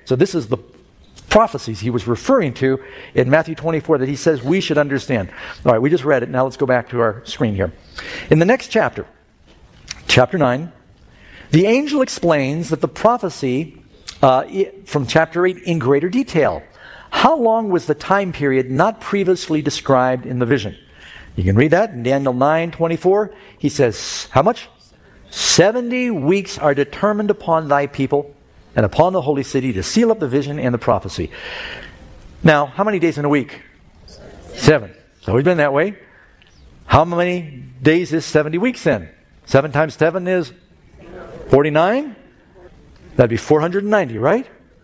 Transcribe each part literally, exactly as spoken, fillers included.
So this is the prophecies he was referring to in Matthew twenty-four that he says we should understand. All right, we just read it. Now let's go back to our screen here. In the next chapter, chapter nine, the angel explains that the prophecy uh, from chapter eight in greater detail. How long was the time period not previously described in the vision? You can read that in Daniel nine twenty-four. He says, how much? Seventy weeks are determined upon thy people and upon the holy city to seal up the vision and the prophecy. Now, how many days in a week? Seven. It's always been that way. How many days is seventy weeks then? Seven times seven is forty-nine? That'd be four hundred ninety, right?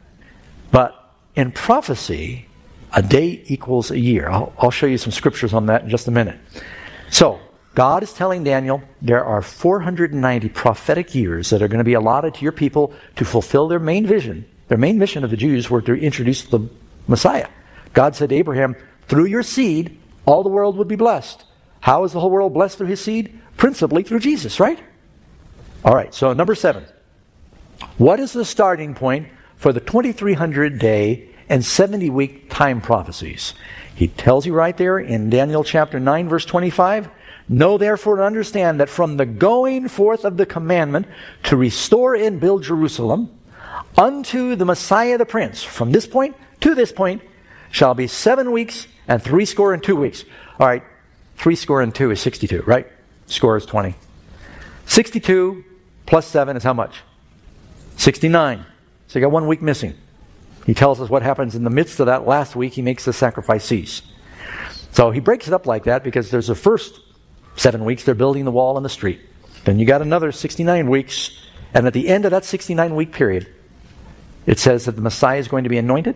But in prophecy, a day equals a year. I'll, I'll show you some scriptures on that in just a minute. So, God is telling Daniel there are four hundred ninety prophetic years that are going to be allotted to your people to fulfill their main vision. Their main mission of the Jews were to introduce the Messiah. God said to Abraham, through your seed, all the world would be blessed. How is the whole world blessed through his seed? Principally through Jesus, right? All right, so number seven. What is the starting point for the twenty-three hundred day and seventy week time prophecies? He tells you right there in Daniel chapter nine, verse twenty-five, know therefore and understand that from the going forth of the commandment to restore and build Jerusalem unto the Messiah the Prince, from this point to this point, shall be seven weeks and three score and two weeks. All right, three score and two is sixty-two, right? Score is twenty. sixty-two plus seven is how much? sixty-nine. So you got one week missing. He tells us what happens in the midst of that last week. He makes the sacrifice cease. So he breaks it up like that because there's the first seven weeks they're building the wall and the street. Then you got another sixty-nine weeks. And at the end of that sixty-nine week period, it says that the Messiah is going to be anointed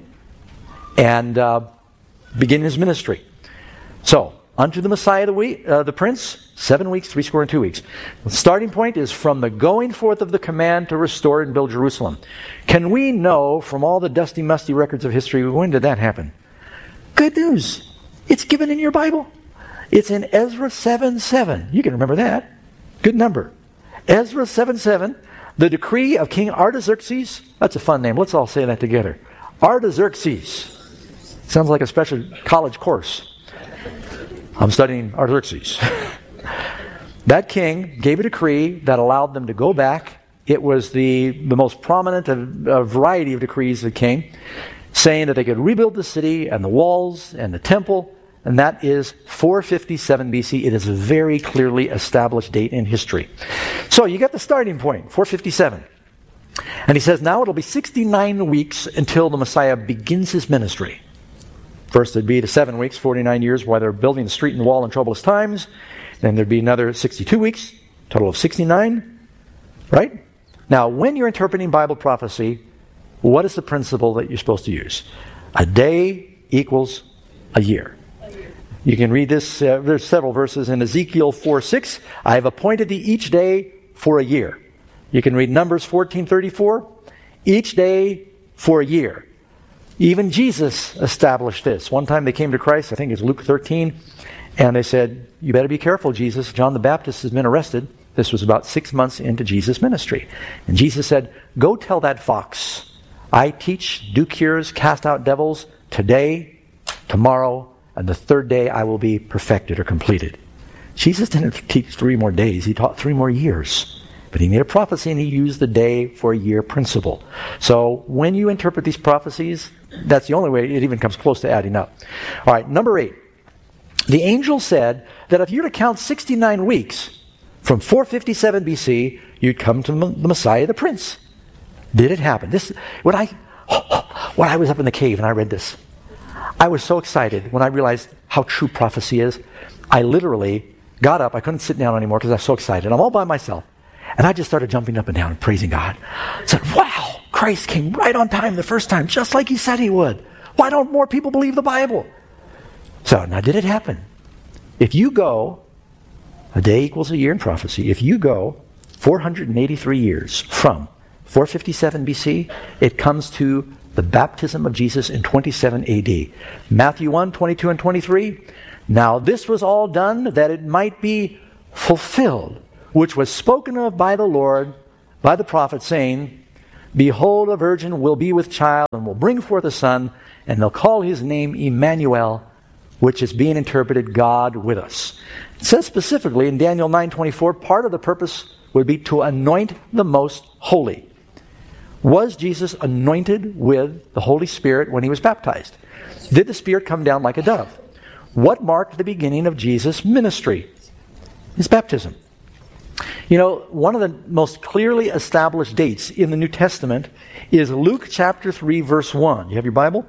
and uh, begin his ministry. So, unto the Messiah the, week, uh, the Prince, seven weeks, three score and two weeks. The starting point is from the going forth of the command to restore and build Jerusalem. Can we know from all the dusty, musty records of history, when did that happen? Good news. It's given in your Bible. It's in Ezra seven seven. You can remember that. Good number. Ezra seven seven, the decree of King Artaxerxes. That's a fun name. Let's all say that together. Artaxerxes. Sounds like a special college course. I'm studying Artaxerxes. That king gave a decree that allowed them to go back. It was the, the most prominent of a variety of decrees that came, saying that they could rebuild the city and the walls and the temple, and that is four fifty-seven B C. It is a very clearly established date in history. So you got the starting point, four fifty-seven. And he says, now it'll be sixty-nine weeks until the Messiah begins his ministry. First there'd be the seven weeks, forty-nine years, while they're building the street and wall in troublous times. Then there'd be another sixty-two weeks, total of sixty-nine. Right? Now, when you're interpreting Bible prophecy, what is the principle that you're supposed to use? A day equals a year. You can read this, uh, there's several verses in Ezekiel four six. I have appointed thee each day for a year. You can read Numbers fourteen thirty-four. Each day for a year. Even Jesus established this. One time they came to Christ, I think it's Luke thirteen, and they said, you better be careful, Jesus. John the Baptist has been arrested. This was about six months into Jesus' ministry. And Jesus said, go tell that fox, I teach, do cures, cast out devils, today, tomorrow, and the third day I will be perfected or completed. Jesus didn't teach three more days. He taught three more years. But he made a prophecy and he used the day for a year principle. So when you interpret these prophecies, that's the only way it even comes close to adding up. All right, number eight. The angel said that if you were to count sixty-nine weeks from four fifty-seven B C, you'd come to the Messiah, the Prince. Did it happen? This when I when I was up in the cave and I read this, I was so excited when I realized how true prophecy is. I literally got up. I couldn't sit down anymore because I was so excited. I'm all by myself. And I just started jumping up and down and praising God. I said, wow, Christ came right on time the first time, just like he said he would. Why don't more people believe the Bible? So, now did it happen? If you go, a day equals a year in prophecy. If you go four hundred eighty-three years from four fifty-seven B C, it comes to the baptism of Jesus in twenty-seven A D. Matthew one, twenty-two and twenty-three. Now this was all done that it might be fulfilled, which was spoken of by the Lord, by the prophet, saying, Behold, a virgin will be with child and will bring forth a son, and they'll call his name Emmanuel, which is being interpreted God with us. It says specifically in Daniel nine twenty-four, part of the purpose would be to anoint the most holy. Was Jesus anointed with the Holy Spirit when he was baptized? Did the Spirit come down like a dove? What marked the beginning of Jesus' ministry? His baptism. You know, one of the most clearly established dates in the New Testament is Luke chapter three, verse one. You have your Bible?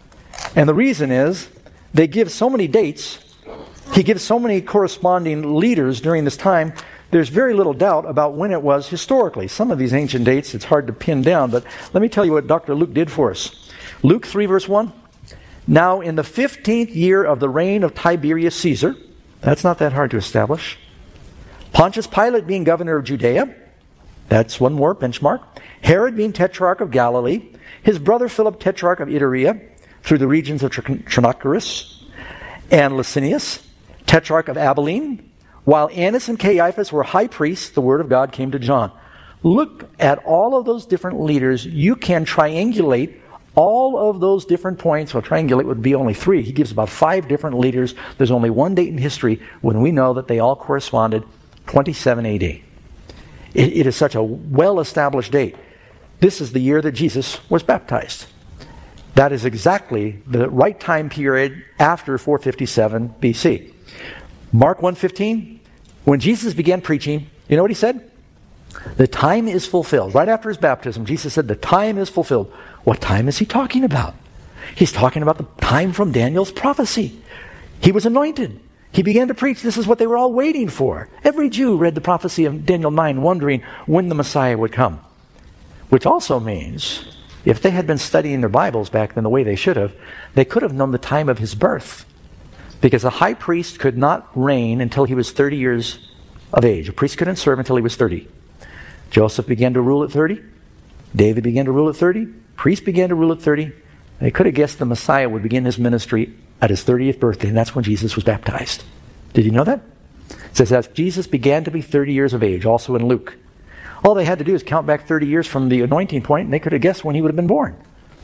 And the reason is, they give so many dates, he gives so many corresponding leaders during this time, there's very little doubt about when it was historically. Some of these ancient dates, it's hard to pin down, but let me tell you what Doctor Luke did for us. Luke three, verse one. Now, in the fifteenth year of the reign of Tiberius Caesar, that's not that hard to establish, Pontius Pilate being governor of Judea, that's one more benchmark, Herod being tetrarch of Galilee, his brother Philip tetrarch of Iturea, through the regions of Trachonitis, and Licinius, tetrarch of Abilene, while Annas and Caiaphas were high priests, the word of God came to John. Look at all of those different leaders. You can triangulate all of those different points. Well, triangulate would be only three. He gives about five different leaders. There's only one date in history when we know that they all corresponded twenty-seven A D. It, it is such a well-established date. This is the year that Jesus was baptized. That is exactly the right time period after four fifty-seven B C. Mark one fifteen, when Jesus began preaching, you know what he said? The time is fulfilled. Right after his baptism, Jesus said, the time is fulfilled. What time is he talking about? He's talking about the time from Daniel's prophecy. He was anointed. He began to preach. This is what they were all waiting for. Every Jew read the prophecy of Daniel nine, wondering when the Messiah would come. Which also means, if they had been studying their Bibles back then the way they should have, they could have known the time of his birth. Because a high priest could not reign until he was thirty years of age. A priest couldn't serve until he was thirty. Joseph began to rule at thirty. David began to rule at thirty. Priests began to rule at thirty. They could have guessed the Messiah would begin his ministry at his thirtieth birthday, and that's when Jesus was baptized. Did you know that? It says that Jesus began to be thirty years of age, also in Luke. All they had to do is count back thirty years from the anointing point, and they could have guessed when he would have been born.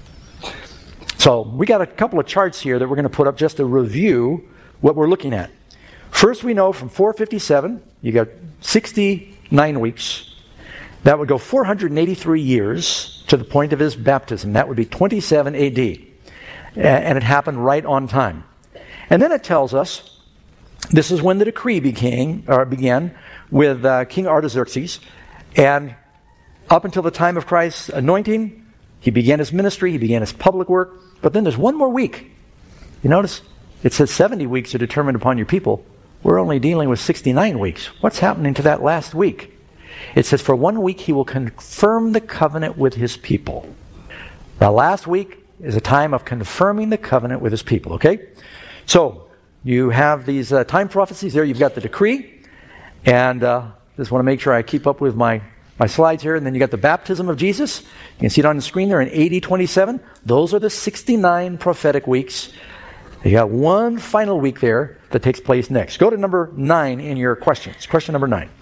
So we got a couple of charts here that we're going to put up just to review what we're looking at. First, we know from four fifty-seven, you got sixty-nine weeks. That would go four hundred eighty-three years to the point of his baptism. That would be twenty-seven A D. And it happened right on time. And then it tells us, this is when the decree began, or began with uh, King Artaxerxes. And up until the time of Christ's anointing, he began his ministry, he began his public work. But then there's one more week. You notice? It says seventy weeks are determined upon your people. We're only dealing with sixty-nine weeks. What's happening to that last week? It says, for one week he will confirm the covenant with his people. The last week is a time of confirming the covenant with his people, okay? So, you have these uh, time prophecies there. You've got the decree. And uh, just want to make sure I keep up with my, my slides here. And then you got the baptism of Jesus. You can see it on the screen there in A D twenty-seven. Those are the sixty-nine prophetic weeks. You got one final week there that takes place next. Go to number nine in your questions. Question number nine.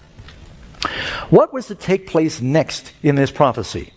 What was to take place next in this prophecy?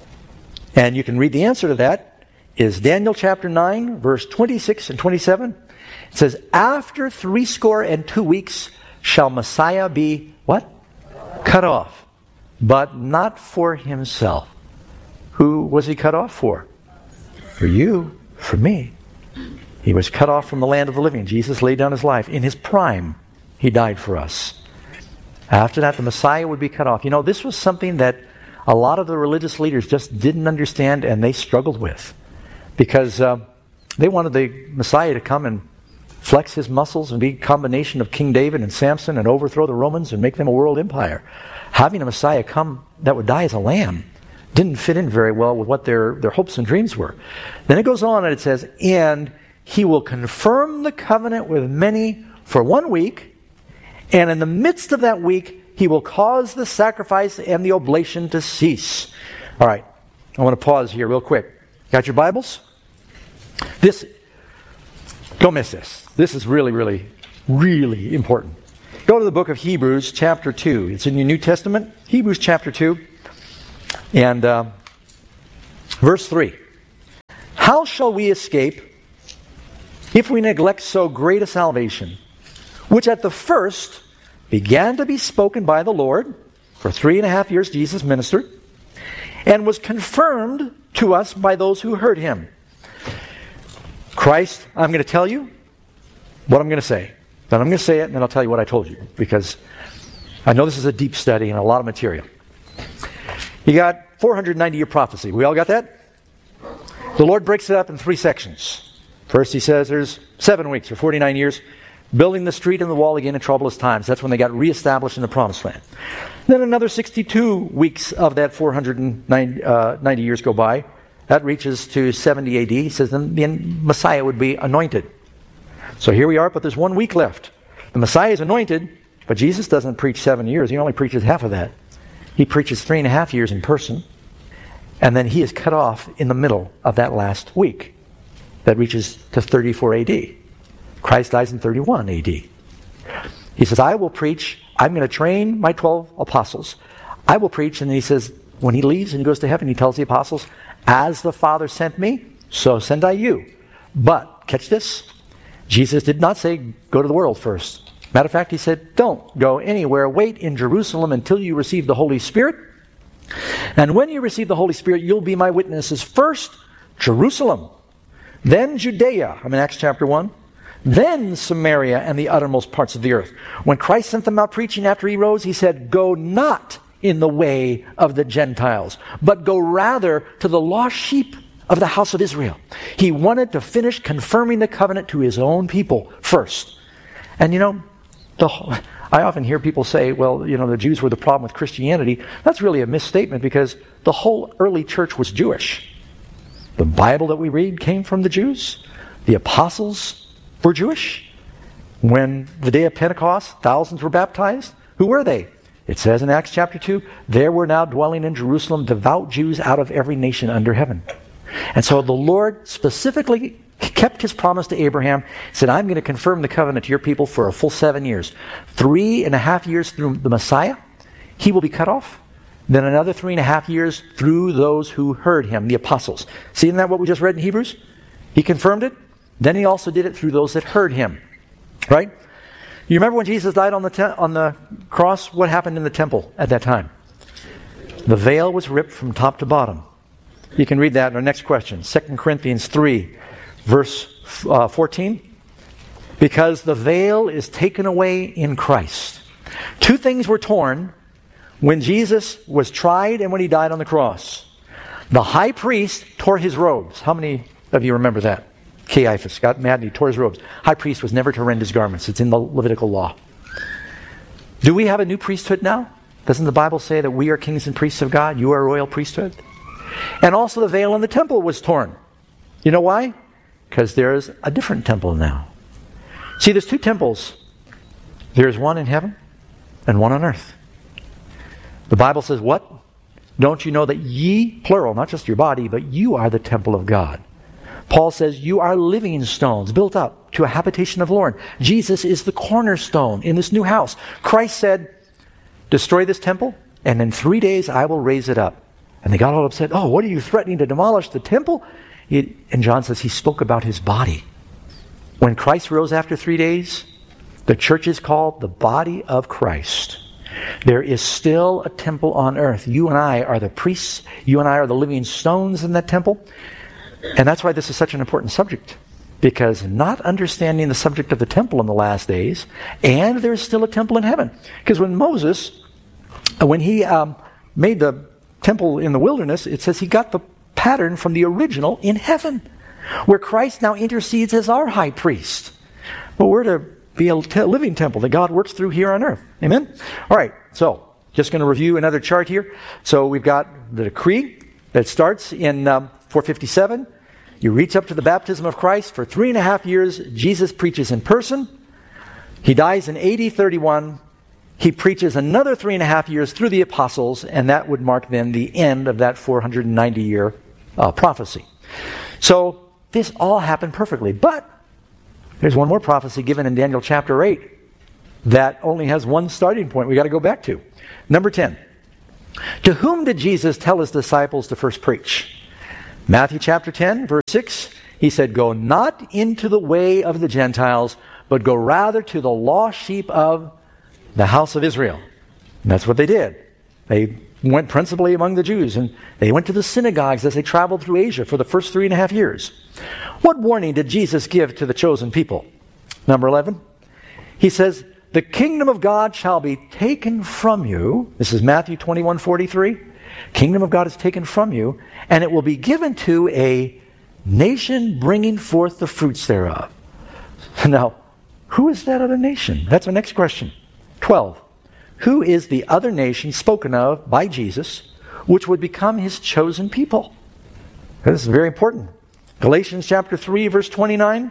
And you can read the answer to that is Daniel chapter nine, verse twenty-six and twenty-seven. It says, after three score and two weeks shall Messiah be, what? Cut off. But not for himself. Who was he cut off for? For you, for me. He was cut off from the land of the living. Jesus laid down his life. In his prime, he died for us. After that, the Messiah would be cut off. You know, this was something that a lot of the religious leaders just didn't understand, and they struggled with. Because uh, they wanted the Messiah to come and flex his muscles and be a combination of King David and Samson and overthrow the Romans and make them a world empire. Having a Messiah come that would die as a lamb didn't fit in very well with what their, their hopes and dreams were. Then it goes on and it says, and he will confirm the covenant with many for one week, and in the midst of that week, he will cause the sacrifice and the oblation to cease. All right, I want to pause here real quick. Got your Bibles? This, don't miss this. This is really, really, really important. Go to the book of Hebrews chapter two. It's in your New Testament, Hebrews chapter two. And uh, Verse three. How shall we escape if we neglect so great a salvation, which at the first began to be spoken by the Lord? For three and a half years Jesus ministered, and was confirmed to us by those who heard him. Christ, I'm going to tell you what I'm going to say. Then I'm going to say it, and then I'll tell you what I told you, because I know this is a deep study and a lot of material. You got four hundred ninety year prophecy. We all got that? The Lord breaks it up in three sections. First, he says there's seven weeks or forty-nine years, building the street and the wall again in troublous times. That's when they got reestablished in the Promised Land. Then another sixty-two weeks of that four hundred ninety years go by. That reaches to seventy A D. He says then the Messiah would be anointed. So here we are, but there's one week left. The Messiah is anointed, but Jesus doesn't preach seven years. He only preaches half of that. He preaches three and a half years in person, and then he is cut off in the middle of that last week. That reaches to thirty-four A D. Christ dies in thirty-one A D. He says, I will preach. I'm going to train my twelve apostles. I will preach. And then he says, when he leaves and he goes to heaven, he tells the apostles, as the Father sent me, so send I you. But, catch this, Jesus did not say, go to the world first. Matter of fact, he said, don't go anywhere. Wait in Jerusalem until you receive the Holy Spirit. And when you receive the Holy Spirit, you'll be my witnesses. First, Jerusalem. Then Judea. I'm in Acts chapter one. Then Samaria and the uttermost parts of the earth. When Christ sent them out preaching after he rose, he said, go not in the way of the Gentiles, but go rather to the lost sheep of the house of Israel. He wanted to finish confirming the covenant to his own people first. And you know, the whole, I often hear people say, well, you know, the Jews were the problem with Christianity. That's really a misstatement, because the whole early church was Jewish. The Bible that we read came from the Jews. The apostles were Jewish. When the day of Pentecost, thousands were baptized. Who were they? It says in Acts chapter two, there were now dwelling in Jerusalem devout Jews out of every nation under heaven. And so the Lord specifically kept his promise to Abraham, said, I'm going to confirm the covenant to your people for a full seven years. Three and a half years through the Messiah, he will be cut off. Then another three and a half years through those who heard him, the apostles. See, isn't that what we just read in Hebrews? He confirmed it. Then he also did it through those that heard him. Right? You remember when Jesus died on the te- on the cross? What happened in the temple at that time? The veil was ripped from top to bottom. You can read that in our next question. Second Corinthians three, verse uh, fourteen. Because the veil is taken away in Christ. Two things were torn when Jesus was tried and when he died on the cross. The high priest tore his robes. How many of you remember that? Caiaphas got mad and he tore his robes. High priest was never to rend his garments. It's in the Levitical law. Do we have a new priesthood now? Doesn't the Bible say that we are kings and priests of God? You are a royal priesthood. And also the veil in the temple was torn. You know why? Because there's a different temple now. See, there's two temples. There's one in heaven and one on earth. The Bible says what? Don't you know that ye, plural, not just your body, but you are the temple of God. Paul says you are living stones built up to a habitation of the Lord. Jesus is the cornerstone in this new house. Christ said, destroy this temple, and in three days I will raise it up. And they got all upset. Oh, what are you threatening to demolish the temple? It, and John says he spoke about his body. When Christ rose after three days, the church is called the body of Christ. There is still a temple on earth. You and I are the priests. You and I are the living stones in that temple. And that's why this is such an important subject. Because not understanding the subject of the temple in the last days, and there's still a temple in heaven. Because when Moses, when he um, made the temple in the wilderness, it says he got the pattern from the original in heaven, where Christ now intercedes as our high priest. But we're to be a t- living temple that God works through here on earth. Amen? All right, so just going to review another chart here. So we've got the decree that starts in um, four fifty-seven. You reach up to the baptism of Christ. For three and a half years, Jesus preaches in person. He dies in A D thirty-one. He preaches another three and a half years through the apostles, and that would mark then the end of that four hundred ninety year uh, prophecy. So this all happened perfectly. But there's one more prophecy given in Daniel chapter eight that only has one starting point we got to go back to. Number ten. To whom did Jesus tell his disciples to first preach? Matthew chapter ten, verse six, he said, go not into the way of the Gentiles, but go rather to the lost sheep of the house of Israel. And that's what they did. They went principally among the Jews, and they went to the synagogues as they traveled through Asia for the first three and a half years. What warning did Jesus give to the chosen people? Number eleven, he says, the kingdom of God shall be taken from you. This is Matthew twenty-one forty-three. Kingdom of God is taken from you, and it will be given to a nation bringing forth the fruits thereof. Now, who is that other nation? That's our next question. twelve. Who is the other nation spoken of by Jesus, which would become his chosen people? This is very important. Galatians chapter three, verse twenty-nine.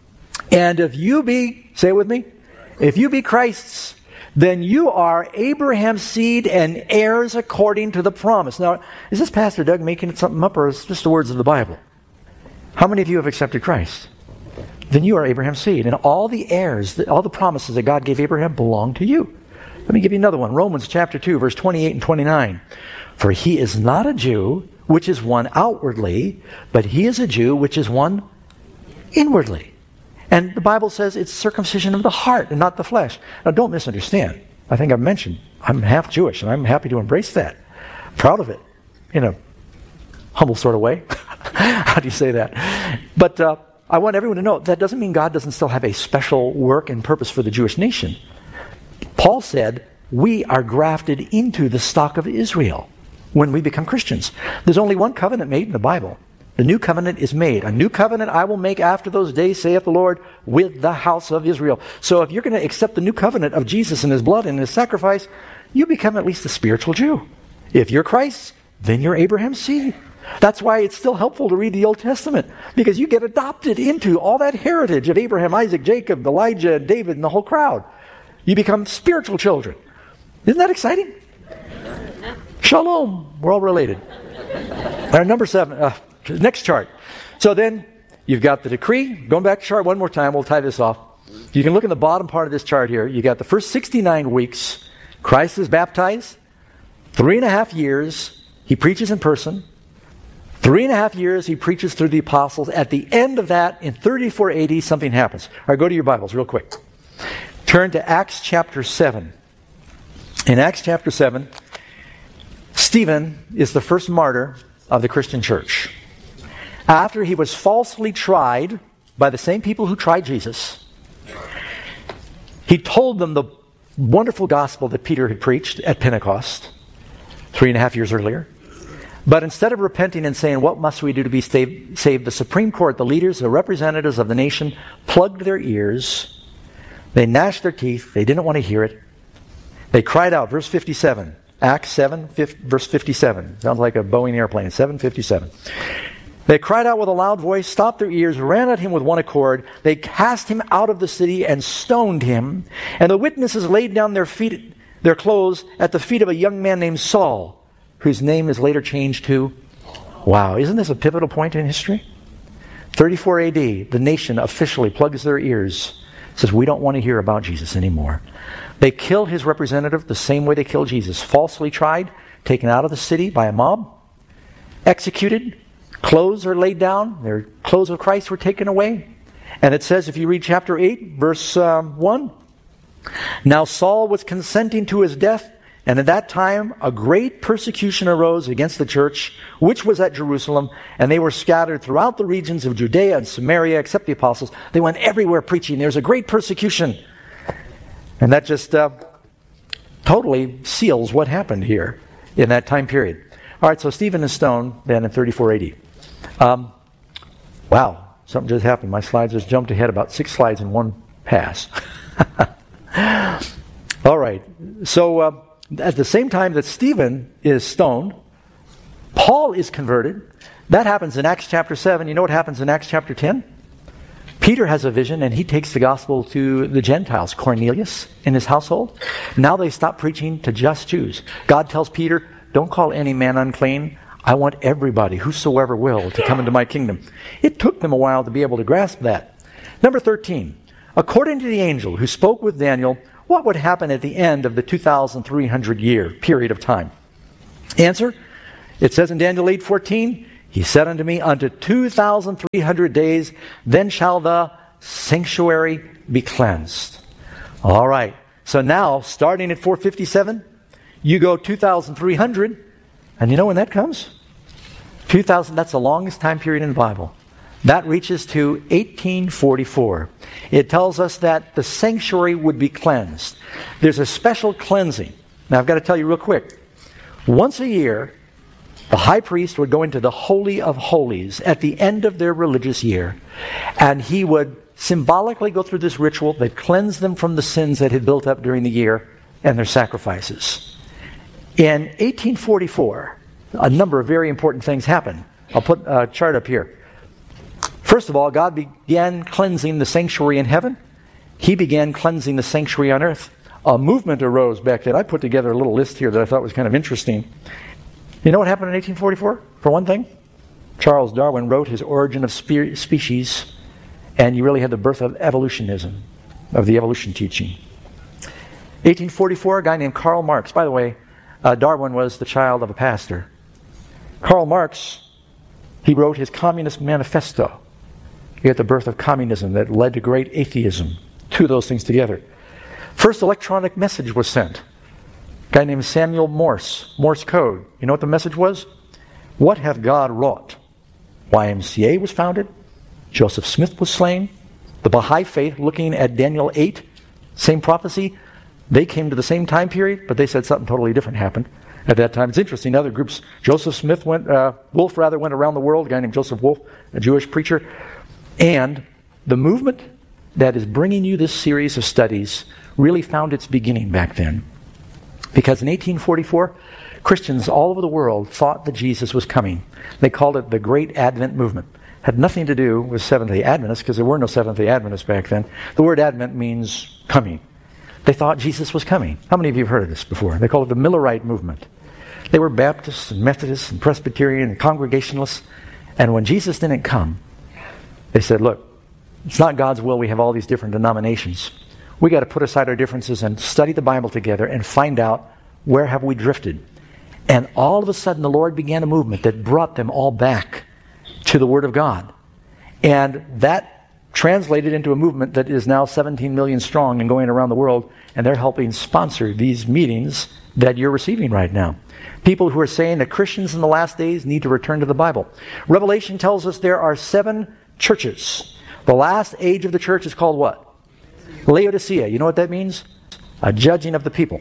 And if you be, say it with me, if you be Christ's, then you are Abraham's seed and heirs according to the promise. Now, is this Pastor Doug making something up, or is it just the words of the Bible? How many of you have accepted Christ? Then you are Abraham's seed, and all the heirs, all the promises that God gave Abraham belong to you. Let me give you another one. Romans chapter two, verse twenty-eight and twenty-nine. For he is not a Jew, which is one outwardly, but he is a Jew, which is one inwardly. And the Bible says it's circumcision of the heart and not the flesh. Now, don't misunderstand. I think I've mentioned I'm half Jewish, and I'm happy to embrace that. Proud of it, in a humble sort of way. How do you say that? But uh, I want everyone to know that doesn't mean God doesn't still have a special work and purpose for the Jewish nation. Paul said, we are grafted into the stock of Israel when we become Christians. There's only one covenant made in the Bible. The new covenant is made. A new covenant I will make after those days, saith the Lord, with the house of Israel. So if you're going to accept the new covenant of Jesus and his blood and his sacrifice, you become at least a spiritual Jew. If you're Christ, then you're Abraham's seed. That's why it's still helpful to read the Old Testament, because you get adopted into all that heritage of Abraham, Isaac, Jacob, Elijah, David, and the whole crowd. You become spiritual children. Isn't that exciting? Shalom. We're all related. All right, number seven. Uh, next chart. So then you've got the decree. Going back to chart one more time. We'll tie this off. You can look in the bottom part of this chart here. You got the first sixty-nine weeks. Christ is baptized. Three and a half years. He preaches in person. Three and a half years he preaches through the apostles. At the end of that, in thirty-four A D, something happens. All right, go to your Bibles real quick. Turn to Acts chapter seven. In Acts chapter seven, Stephen is the first martyr of the Christian church. After he was falsely tried by the same people who tried Jesus, he told them the wonderful gospel that Peter had preached at Pentecost three and a half years earlier. But instead of repenting and saying, what must we do to be saved, saved, the Supreme Court, the leaders, the representatives of the nation, plugged their ears. They gnashed their teeth. They didn't want to hear it. They cried out, verse fifty-seven. Acts seven, verse fifty-seven. Sounds like a Boeing airplane, seven fifty-seven. They cried out with a loud voice, stopped their ears, ran at him with one accord. They cast him out of the city and stoned him. And the witnesses laid down their feet, their clothes at the feet of a young man named Saul, whose name is later changed to, wow, isn't this a pivotal point in history? thirty-four A D, the nation officially plugs their ears, says, we don't want to hear about Jesus anymore. They kill his representative the same way they killed Jesus. Falsely tried, taken out of the city by a mob, executed, clothes are laid down, their clothes of Christ were taken away. And it says, if you read chapter eight, verse um, one, now Saul was consenting to his death, and at that time a great persecution arose against the church, which was at Jerusalem, and they were scattered throughout the regions of Judea and Samaria, except the apostles. They went everywhere preaching. There's a great persecution. And that just uh, totally seals what happened here in that time period. All right, so Stephen is stoned then in thirty-four A D. Um, wow, something just happened. My slides just jumped ahead about six slides in one pass. All right, so uh, at the same time that Stephen is stoned, Paul is converted. That happens in Acts chapter seven. You know what happens in Acts chapter ten? Peter has a vision, and he takes the gospel to the Gentiles, Cornelius and his household. Now they stop preaching to just Jews. God tells Peter, don't call any man unclean. I want everybody, whosoever will, to come into my kingdom. It took them a while to be able to grasp that. Number thirteen, according to the angel who spoke with Daniel, what would happen at the end of the two thousand three hundred year period of time? Answer, it says in Daniel eight fourteen, He said unto me, unto two thousand three hundred days, then shall the sanctuary be cleansed. All right. So now, starting at four fifty-seven, you go two thousand three hundred, and you know when that comes? two thousand, that's the longest time period in the Bible. That reaches to eighteen forty-four. It tells us that the sanctuary would be cleansed. There's a special cleansing. Now, I've got to tell you real quick. Once a year, the high priest would go into the Holy of Holies at the end of their religious year, and he would symbolically go through this ritual that cleansed them from the sins that had built up during the year and their sacrifices. In eighteen forty-four, a number of very important things happened. I'll put a chart up here. First of all, God began cleansing the sanctuary in heaven. He began cleansing the sanctuary on earth. A movement arose back then. I put together a little list here that I thought was kind of interesting. You know what happened in eighteen forty-four? For one thing, Charles Darwin wrote his Origin of Spe- Species, and you really had the birth of evolutionism, of the evolution teaching. eighteen forty-four, a guy named Karl Marx. By the way, uh, Darwin was the child of a pastor. Karl Marx, he wrote his Communist Manifesto. You get the birth of communism that led to great atheism. Two of those things together. First electronic message was sent. A guy named Samuel Morse, Morse code. You know what the message was? What hath God wrought? Y M C A was founded. Joseph Smith was slain. The Baha'i faith, looking at Daniel eight, same prophecy, they came to the same time period, but they said something totally different happened at that time. It's interesting. Other groups, Joseph Smith went, uh, Wolf rather, went around the world, a guy named Joseph Wolf, a Jewish preacher. And the movement that is bringing you this series of studies really found its beginning back then. Because in eighteen forty-four, Christians all over the world thought that Jesus was coming. They called it the Great Advent Movement. Had nothing to do with Seventh-day Adventists, because there were no Seventh-day Adventists back then. The word Advent means coming. They thought Jesus was coming. How many of you have heard of this before? They called it the Millerite movement. They were Baptists and Methodists and Presbyterian and Congregationalists. And when Jesus didn't come, they said, look, it's not God's will we have all these different denominations. We got to put aside our differences and study the Bible together and find out where have we drifted. And all of a sudden the Lord began a movement that brought them all back to the Word of God. And that translated into a movement that is now seventeen million strong and going around the world, and they're helping sponsor these meetings that you're receiving right now. People who are saying that Christians in the last days need to return to the Bible. Revelation tells us there are seven churches. The last age of the church is called what? Laodicea. You know what that means? A judging of the people.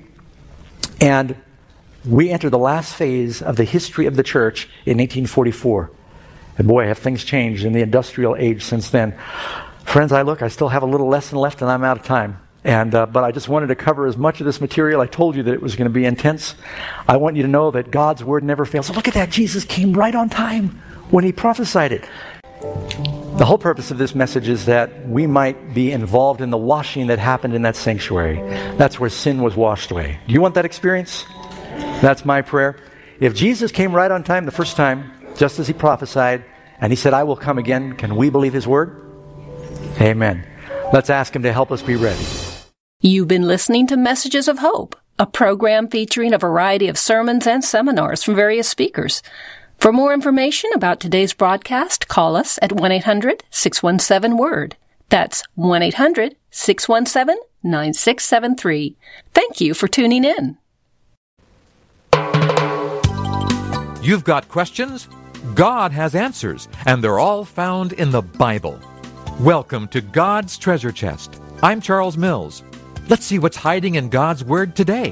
And we enter the last phase of the history of the church in eighteen forty-four. And boy, have things changed in the industrial age since then. Friends, I look, I still have a little lesson left and I'm out of time. And uh, but I just wanted to cover as much of this material. I told you that it was going to be intense. I want you to know that God's Word never fails. So look at that. Jesus came right on time when He prophesied it. The whole purpose of this message is that we might be involved in the washing that happened in that sanctuary. That's where sin was washed away. Do you want that experience? That's my prayer. If Jesus came right on time the first time, just as He prophesied, and He said, I will come again, can we believe His word? Amen. Let's ask Him to help us be ready. You've been listening to Messages of Hope, a program featuring a variety of sermons and seminars from various speakers. For more information about today's broadcast, call us at one eight hundred six one seven word. That's one eight hundred six one seven nine six seven three. Thank you for tuning in. You've got questions? God has answers, and they're all found in the Bible. Welcome to God's Treasure Chest. I'm Charles Mills. Let's see what's hiding in God's Word today.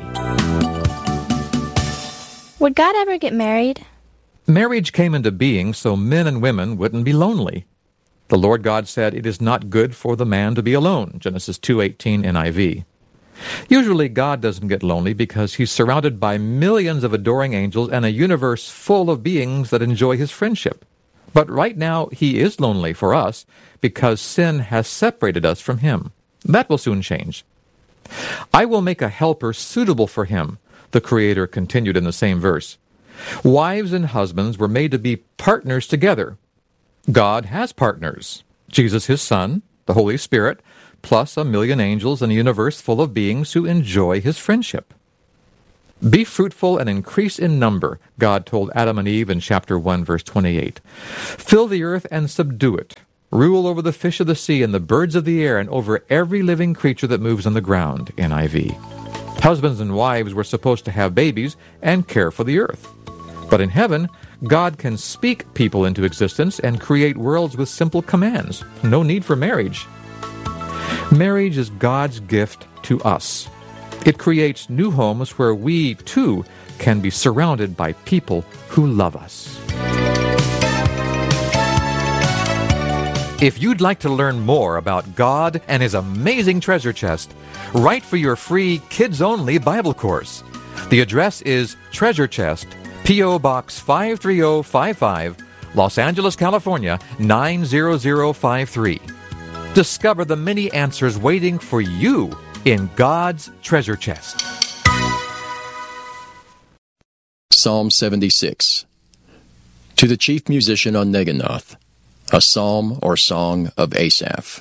Would God ever get married? Marriage came into being so men and women wouldn't be lonely. The Lord God said, it is not good for the man to be alone, Genesis two eighteen N I V. Usually God doesn't get lonely because He's surrounded by millions of adoring angels and a universe full of beings that enjoy His friendship. But right now He is lonely for us because sin has separated us from Him. That will soon change. I will make a helper suitable for Him, the Creator continued in the same verse. Wives and husbands were made to be partners together. God has partners. Jesus, His Son, the Holy Spirit, plus a million angels and a universe full of beings who enjoy His friendship. Be fruitful and increase in number, God told Adam and Eve in chapter one, verse twenty-eight. Fill the earth and subdue it. Rule over the fish of the sea and the birds of the air and over every living creature that moves on the ground, N I V. Husbands and wives were supposed to have babies and care for the earth. But in heaven, God can speak people into existence and create worlds with simple commands. No need for marriage. Marriage is God's gift to us. It creates new homes where we, too, can be surrounded by people who love us. If you'd like to learn more about God and His amazing treasure chest, write for your free kids-only Bible course. The address is Treasure Chest, P O. Box five three zero five five, Los Angeles, California, nine zero zero five three. Discover the many answers waiting for you in God's treasure chest. Psalm seventy-six. To the chief musician on Neginoth, a psalm or song of Asaph.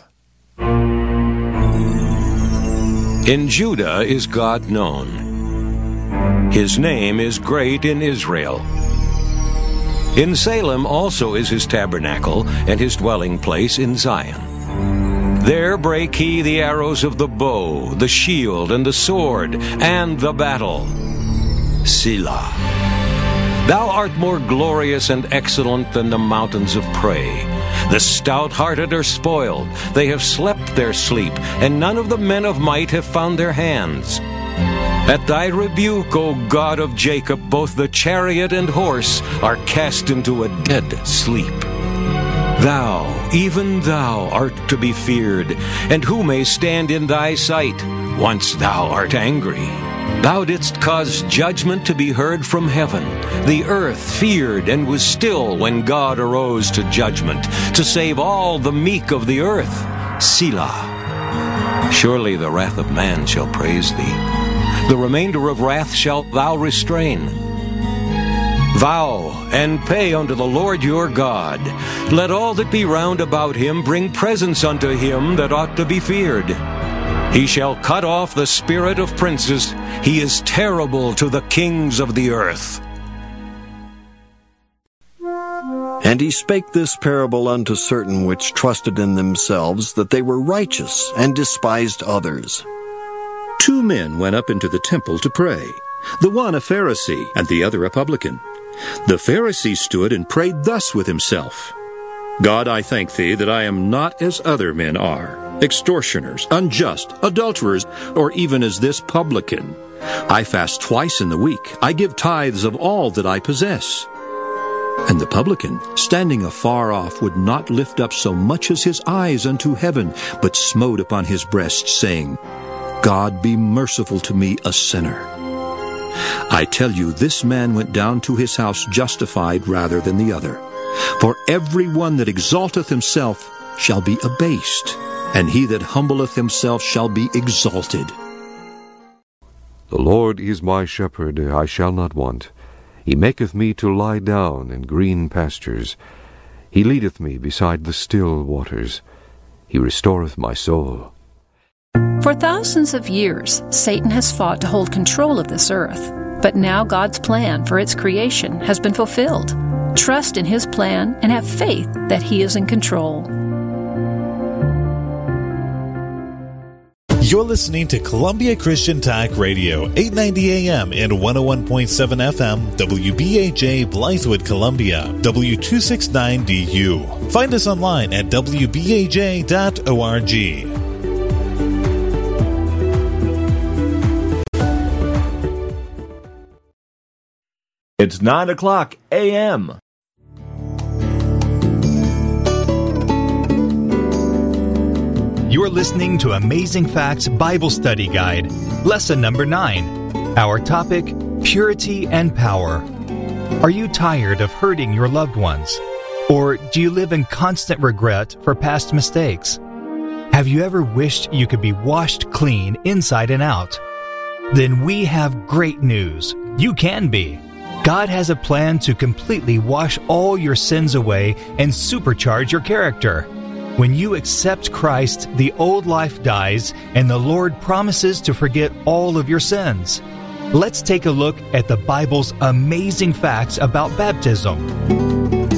In Judah is God known. His name is great in Israel. In Salem also is his tabernacle, and his dwelling place in Zion. There break he the arrows of the bow, the shield, and the sword, and the battle. Selah. Thou art more glorious and excellent than the mountains of prey. The stout-hearted are spoiled. They have slept their sleep, and none of the men of might have found their hands. At thy rebuke, O God of Jacob, both the chariot and horse are cast into a dead sleep. Thou, even thou, art to be feared, and who may stand in thy sight? Once thou art angry. Thou didst cause judgment to be heard from heaven. The earth feared and was still when God arose to judgment, to save all the meek of the earth. Selah. Surely the wrath of man shall praise thee. The remainder of wrath shalt thou restrain. Vow and pay unto the Lord your God. Let all that be round about him bring presents unto him that ought to be feared. He shall cut off the spirit of princes. He is terrible to the kings of the earth. And he spake this parable unto certain which trusted in themselves that they were righteous, and despised others. Two men went up into the temple to pray, the one a Pharisee, and the other a publican. The Pharisee stood and prayed thus with himself, God, I thank thee that I am not as other men are, extortioners, unjust, adulterers, or even as this publican. I fast twice in the week. I give tithes of all that I possess. And the publican, standing afar off, would not lift up so much as his eyes unto heaven, but smote upon his breast, saying, God, be merciful to me, a sinner. I tell you, this man went down to his house justified rather than the other. For every one that exalteth himself shall be abased, and he that humbleth himself shall be exalted. The Lord is my shepherd, I shall not want. He maketh me to lie down in green pastures. He leadeth me beside the still waters. He restoreth my soul. For thousands of years, Satan has fought to hold control of this earth. But now God's plan for its creation has been fulfilled. Trust in His plan and have faith that He is in control. You're listening to Columbia Christian Talk Radio, eight ninety A M and one oh one point seven F M, W B A J Blythewood, Columbia, W two sixty-nine D U. Find us online at W B A J dot org. It's nine o'clock A M You're listening to Amazing Facts Bible Study Guide, Lesson Number nine. Our topic, Purity and Power. Are you tired of hurting your loved ones? Or do you live in constant regret for past mistakes? Have you ever wished you could be washed clean inside and out? Then we have great news. You can be. God has a plan to completely wash all your sins away and supercharge your character. When you accept Christ, the old life dies, and the Lord promises to forget all of your sins. let's take a look at the Bible's amazing facts about baptism.